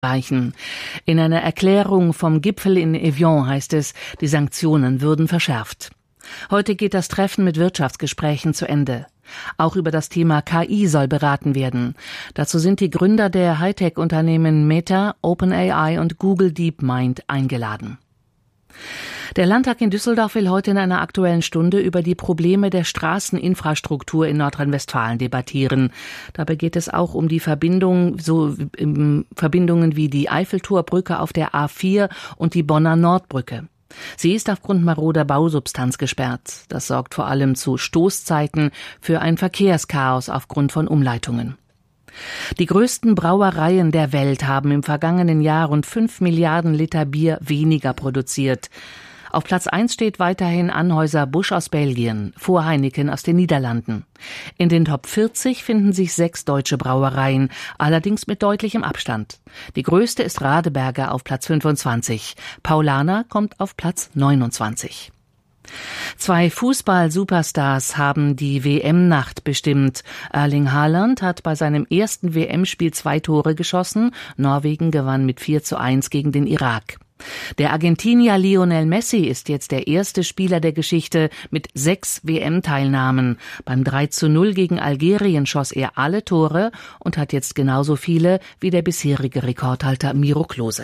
reichen. In einer Erklärung vom Gipfel in Evian heißt es, die Sanktionen würden verschärft. Heute geht das Treffen mit Wirtschaftsgesprächen zu Ende. Auch über das Thema KI soll beraten werden. Dazu sind die Gründer der Hightech-Unternehmen Meta, OpenAI und Google DeepMind eingeladen. Der Landtag in Düsseldorf will heute in einer Aktuellen Stunde über die Probleme der Straßeninfrastruktur in Nordrhein-Westfalen debattieren. Dabei geht es auch um die Verbindungen wie die Eiffeltorbrücke auf der A4 und die Bonner Nordbrücke. Sie ist aufgrund maroder Bausubstanz gesperrt. Das sorgt vor allem zu Stoßzeiten für ein Verkehrschaos aufgrund von Umleitungen. Die größten Brauereien der Welt haben im vergangenen Jahr rund 5 Milliarden Liter Bier weniger produziert. Auf Platz 1 steht weiterhin Anheuser-Busch aus Belgien, vor Heineken aus den Niederlanden. In den Top 40 finden sich 6 deutsche Brauereien, allerdings mit deutlichem Abstand. Die größte ist Radeberger auf Platz 25. Paulaner kommt auf Platz 29. 2 Fußball-Superstars haben die WM-Nacht bestimmt. Erling Haaland hat bei seinem ersten WM-Spiel 2 Tore geschossen. Norwegen gewann mit 4:1 gegen den Irak. Der Argentinier Lionel Messi ist jetzt der erste Spieler der Geschichte mit 6 WM-Teilnahmen. Beim 3:0 gegen Algerien schoss er alle Tore und hat jetzt genauso viele wie der bisherige Rekordhalter Miro Klose.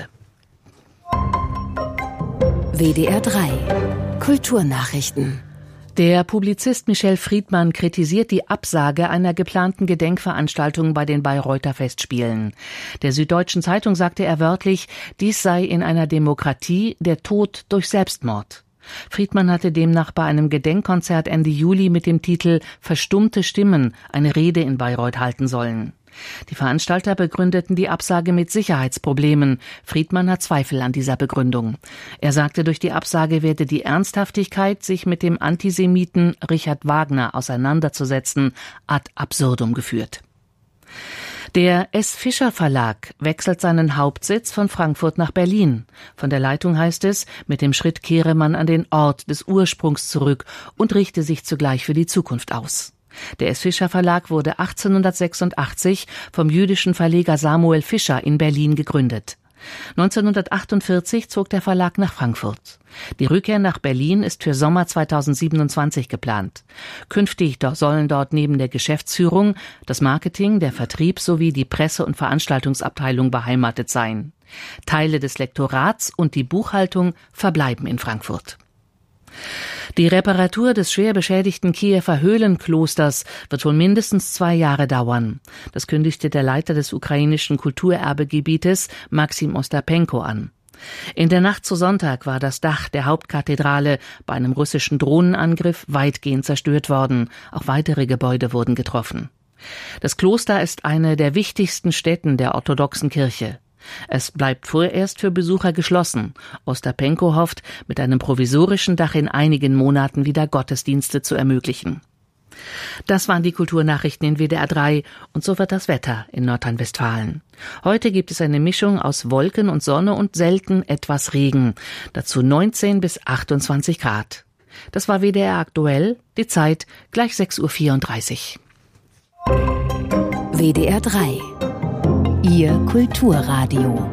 WDR 3 Kulturnachrichten. Der Publizist Michel Friedmann kritisiert die Absage einer geplanten Gedenkveranstaltung bei den Bayreuther Festspielen. Der Süddeutschen Zeitung sagte er wörtlich, dies sei in einer Demokratie der Tod durch Selbstmord. Friedmann hatte demnach bei einem Gedenkkonzert Ende Juli mit dem Titel »Verstummte Stimmen« eine Rede in Bayreuth halten sollen. Die Veranstalter begründeten die Absage mit Sicherheitsproblemen. Friedmann hat Zweifel an dieser Begründung. Er sagte, durch die Absage werde die Ernsthaftigkeit, sich mit dem Antisemiten Richard Wagner auseinanderzusetzen, ad absurdum geführt. Der S. Fischer Verlag wechselt seinen Hauptsitz von Frankfurt nach Berlin. Von der Leitung heißt es, mit dem Schritt kehre man an den Ort des Ursprungs zurück und richte sich zugleich für die Zukunft aus. Der S. Fischer Verlag wurde 1886 vom jüdischen Verleger Samuel Fischer in Berlin gegründet. 1948 zog der Verlag nach Frankfurt. Die Rückkehr nach Berlin ist für Sommer 2027 geplant. Künftig sollen dort neben der Geschäftsführung das Marketing, der Vertrieb sowie die Presse- und Veranstaltungsabteilung beheimatet sein. Teile des Lektorats und die Buchhaltung verbleiben in Frankfurt. Die Reparatur des schwer beschädigten Kiewer Höhlenklosters wird wohl mindestens 2 Jahre dauern. Das kündigte der Leiter des ukrainischen Kulturerbegebietes Maxim Ostapenko an. In der Nacht zu Sonntag war das Dach der Hauptkathedrale bei einem russischen Drohnenangriff weitgehend zerstört worden. Auch weitere Gebäude wurden getroffen. Das Kloster ist eine der wichtigsten Stätten der orthodoxen Kirche. Es bleibt vorerst für Besucher geschlossen. Ostapenko hofft, mit einem provisorischen Dach in einigen Monaten wieder Gottesdienste zu ermöglichen. Das waren die Kulturnachrichten in WDR 3 und so wird das Wetter in Nordrhein-Westfalen. Heute gibt es eine Mischung aus Wolken und Sonne und selten etwas Regen. Dazu 19 bis 28 Grad. Das war WDR aktuell, die Zeit gleich 6:34 Uhr. WDR 3 Ihr Kulturradio.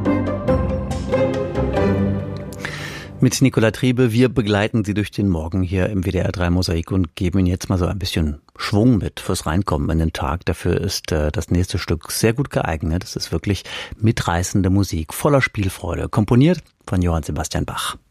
Mit Nicola Triebe, wir begleiten Sie durch den Morgen hier im WDR 3 Mosaik und geben Ihnen jetzt mal so ein bisschen Schwung mit fürs Reinkommen in den Tag. Dafür ist das nächste Stück sehr gut geeignet. Es ist wirklich mitreißende Musik, voller Spielfreude, komponiert von Johann Sebastian Bach.